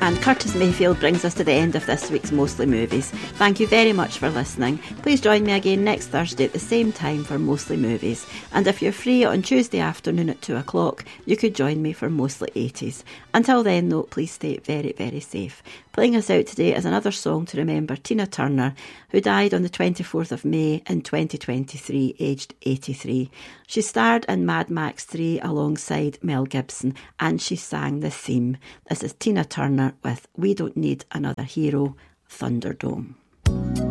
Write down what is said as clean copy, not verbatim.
And Curtis Mayfield brings us to the end of this week's Mostly Movies. Thank you very much for listening. Please join me again next Thursday at the same time for Mostly Movies. And if you're free on Tuesday afternoon at 2 o'clock, you could join me for Mostly 80s. Until then, though, please stay very, very safe. Playing us out today is another song to remember Tina Turner, who died on the 24th of May in 2023, aged 83. She starred in Mad Max 3 alongside Mel Gibson, and she sang the theme. This is Tina Turner with We Don't Need Another Hero, Thunderdome.